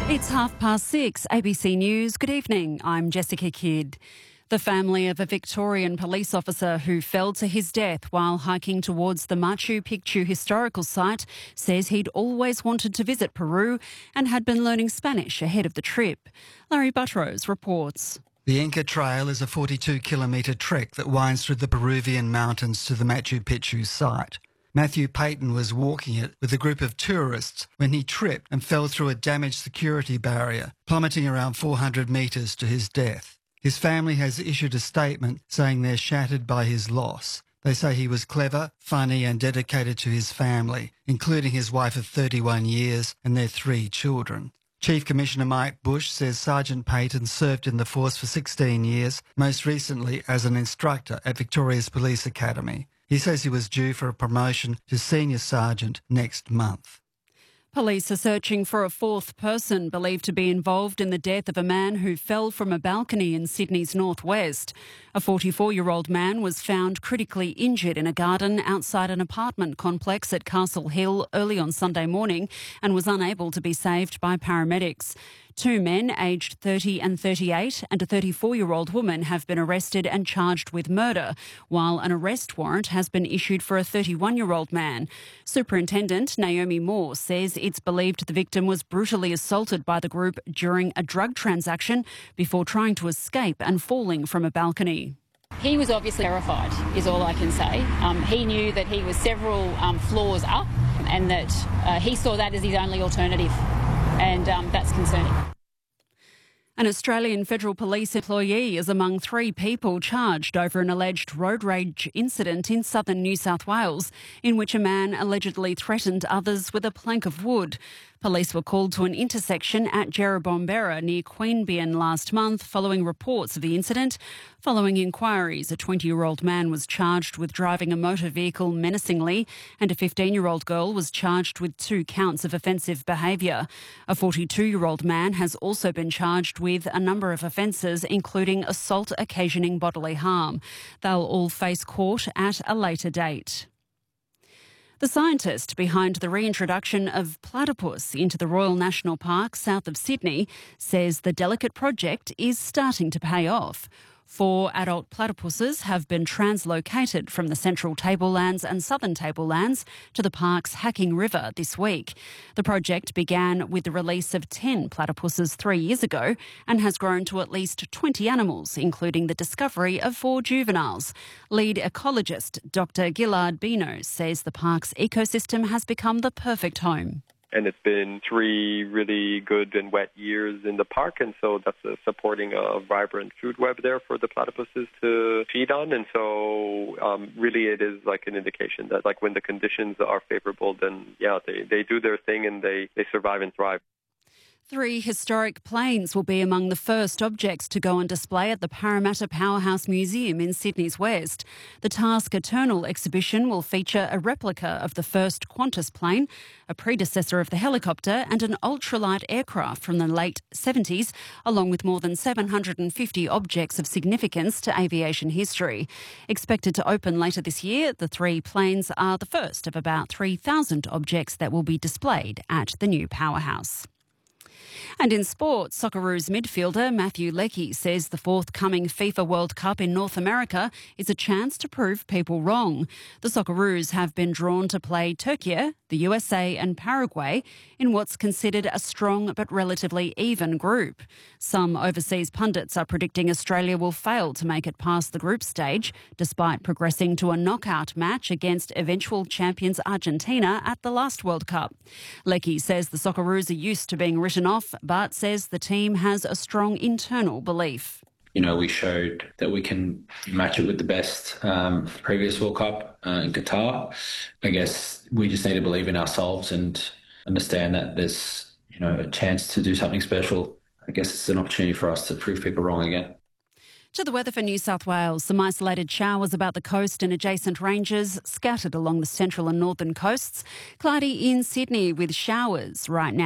It's 6:30, ABC News. Good evening, I'm Jessica Kidd. The family of a Victorian police officer who fell to his death while hiking towards the Machu Picchu historical site says he'd always wanted to visit Peru and had been learning Spanish ahead of the trip. Larry Buttrose reports. The Inca Trail is a 42-kilometre trek that winds through the Peruvian mountains to the Machu Picchu site. Matthew Payton was walking it with a group of tourists when he tripped and fell through a damaged security barrier, plummeting around 400 metres to his death. His family has issued a statement saying they're shattered by his loss. They say he was clever, funny and dedicated to his family, including his wife of 31 years and their 3 children. Chief Commissioner Mike Bush says Sergeant Payton served in the force for 16 years, most recently as an instructor at Victoria's Police Academy. He says he was due for a promotion to senior sergeant next month. Police are searching for a 4th person believed to be involved in the death of a man who fell from a balcony in Sydney's northwest. A 44-year-old man was found critically injured in a garden outside an apartment complex at Castle Hill early on Sunday morning and was unable to be saved by paramedics. 2 men aged 30 and 38 and a 34-year-old woman have been arrested and charged with murder, while an arrest warrant has been issued for a 31-year-old man. Superintendent Naomi Moore says it's believed the victim was brutally assaulted by the group during a drug transaction before trying to escape and falling from a balcony. He was obviously terrified, is all I can say. He knew that he was several floors up and that he saw that as his only alternative. And that's concerning. An Australian Federal Police employee is among 3 people charged over an alleged road rage incident in southern New South Wales, in which a man allegedly threatened others with a plank of wood. Police were called to an intersection at Jerrabomberra near Queanbeyan last month following reports of the incident. Following inquiries, a 20-year-old man was charged with driving a motor vehicle menacingly and a 15-year-old girl was charged with 2 counts of offensive behaviour. A 42-year-old man has also been charged with a number of offences, including assault occasioning bodily harm. They'll all face court at a later date. The scientist behind the reintroduction of platypus into the Royal National Park south of Sydney says the delicate project is starting to pay off. 4 adult platypuses have been translocated from the central tablelands and southern tablelands to the park's Hacking River this week. The project began with the release of 10 platypuses 3 years ago and has grown to at least 20 animals, including the discovery of 4 juveniles. Lead ecologist Dr. Gillard Bino says the park's ecosystem has become the perfect home. And it's been 3 really good and wet years in the park, and so that's supporting a vibrant food web there for the platypuses to feed on. And so really it is like an indication that like when the conditions are favorable, then yeah, they do their thing and they survive and thrive. 3 historic planes will be among the first objects to go on display at the Parramatta Powerhouse Museum in Sydney's West. The Task Eternal exhibition will feature a replica of the first Qantas plane, a predecessor of the helicopter, and an ultralight aircraft from the late 70s, along with more than 750 objects of significance to aviation history. Expected to open later this year, the 3 planes are the first of about 3,000 objects that will be displayed at the new powerhouse. And in sport, Socceroos midfielder Matthew Leckie says the forthcoming FIFA World Cup in North America is a chance to prove people wrong. The Socceroos have been drawn to play Turkey, the USA and Paraguay in what's considered a strong but relatively even group. Some overseas pundits are predicting Australia will fail to make it past the group stage, despite progressing to a knockout match against eventual champions Argentina at the last World Cup. Leckie says the Socceroos are used to being written off, but says the team has a strong internal belief. You know, we showed that we can match it with the best previous World Cup in Qatar. I guess we just need to believe in ourselves and understand that there's, you know, a chance to do something special. I guess it's an opportunity for us to prove people wrong again. To the weather for New South Wales, some isolated showers about the coast and adjacent ranges, scattered along the central and northern coasts. Cloudy in Sydney with showers right now.